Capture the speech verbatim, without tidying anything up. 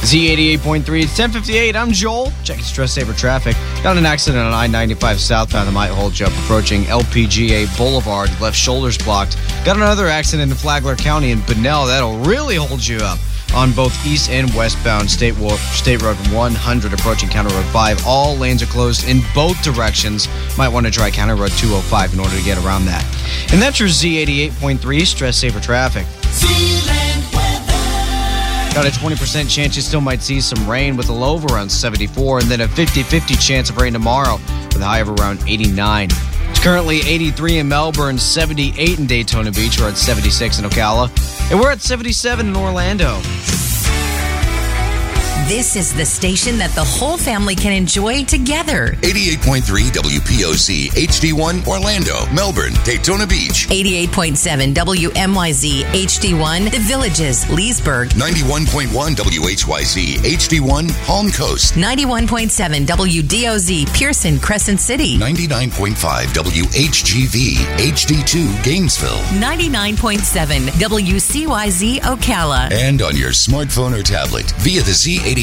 Z eighty-eight point three, it's ten fifty-eight. I'm Joel. Checking Stress Saver traffic. Got an accident on I ninety-five southbound that might hold you up approaching L P G A Boulevard. Left shoulder's blocked. Got another accident in Flagler County in Bunnell. That'll really hold you up on both east and westbound State, Wo- State Road one hundred approaching County Road five. All lanes are closed in both directions. Might want to try County Road two oh five in order to get around that. And that's your Z eighty-eight point three Stress Saver traffic. Got a twenty percent chance you still might see some rain with a low of around seventy-four, and then a fifty-fifty chance of rain tomorrow with a high of around eighty-nine. It's currently eighty-three in Melbourne, seventy-eight in Daytona Beach. We're at seventy-six in Ocala, and we're at seventy-seven in Orlando. This is the station that the whole family can enjoy together. eighty-eight point three W P O Z H D one Orlando, Melbourne, Daytona Beach. eighty-eight point seven W M Y Z H D one The Villages, Leesburg. ninety-one point one W H Y Z H D one Palm Coast. ninety-one point seven W D O Z Pearson, Crescent City. ninety-nine point five W H G V H D two Gainesville. ninety-nine point seven W C Y Z Ocala. And on your smartphone or tablet via the Z eighty-eight